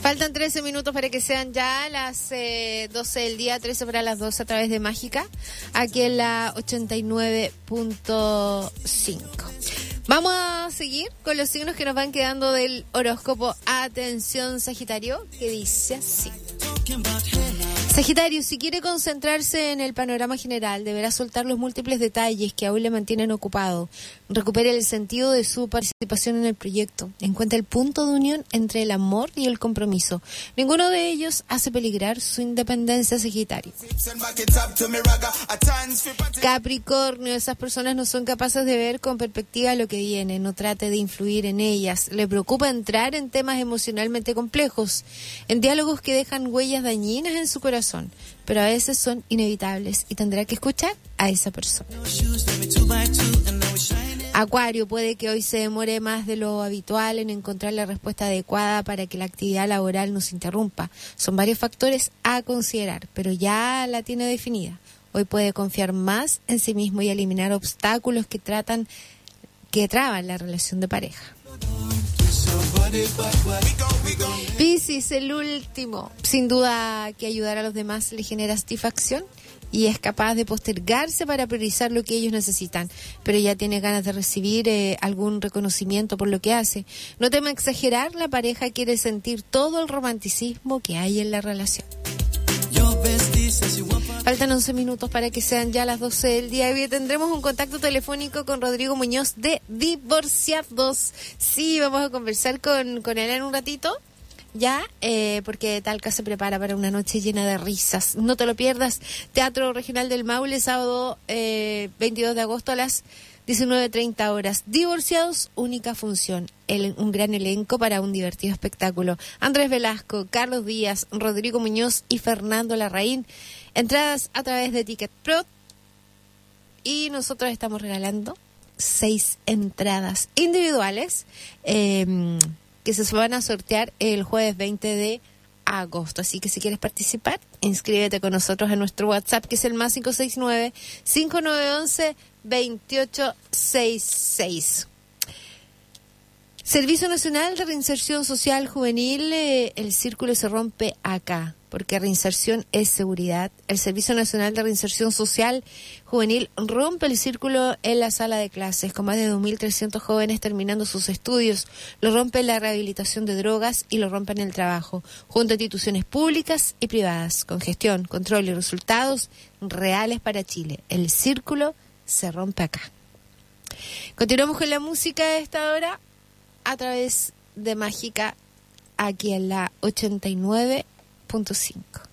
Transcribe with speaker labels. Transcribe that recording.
Speaker 1: Faltan 13 minutos para que sean ya las 12 del día, 13 para las 12 a través de Mágica, aquí en la 89.5. Vamos a seguir con los signos que nos van quedando del horóscopo. Atención, Sagitario, que dice así. Sagitario, si quiere concentrarse en el panorama general, deberá soltar los múltiples detalles que aún le mantienen ocupado. Recupere el sentido de su participación en el proyecto. Encuentra el punto de unión entre el amor y el compromiso. Ninguno de ellos hace peligrar su independencia, Sagitario. Capricornio, esas personas no son capaces de ver con perspectiva lo que viene. No trate de influir en ellas. Le preocupa entrar en temas emocionalmente complejos, en diálogos que dejan huellas dañinas en su corazón, pero a veces son inevitables y tendrá que escuchar a esa persona. Acuario, puede que hoy se demore más de lo habitual en encontrar la respuesta adecuada para que la actividad laboral no se interrumpa. Son varios factores a considerar, pero ya la tiene definida. Hoy puede confiar más en sí mismo y eliminar obstáculos que traban la relación de pareja. Piscis, el último. Sin duda que ayudar a los demás le genera satisfacción y es capaz de postergarse para priorizar lo que ellos necesitan, pero ya tiene ganas de recibir algún reconocimiento por lo que hace. No tema exagerar, la pareja quiere sentir todo el romanticismo que hay en la relación. Faltan 11 minutos para que sean ya las 12 del día. Hoy tendremos un contacto telefónico con Rodrigo Muñoz de Divorciados. Sí, vamos a conversar con él en un ratito. Ya, porque Talca se prepara para una noche llena de risas. No te lo pierdas. Teatro Regional del Maule, sábado 22 de agosto a las 19:30 horas. Divorciados, única función. Un gran elenco para un divertido espectáculo. Andrés Velasco, Carlos Díaz, Rodrigo Muñoz y Fernando Larraín. Entradas a través de Ticket Pro. Y nosotros estamos regalando 6 entradas individuales que se van a sortear el jueves 20 de agosto. Así que si quieres participar, inscríbete con nosotros en nuestro WhatsApp, que es el más 569-5911-2866. Servicio Nacional de Reinserción Social Juvenil, el círculo se rompe acá, porque reinserción es seguridad. El Servicio Nacional de Reinserción Social Juvenil rompe el círculo en la sala de clases, con más de 2.300 jóvenes terminando sus estudios. Lo rompe en la rehabilitación de drogas y lo rompe en el trabajo, junto a instituciones públicas y privadas, con gestión, control y resultados reales para Chile. El círculo se rompe acá. Continuamos con la música a esta hora a través de Mágica, aquí en la 89.5.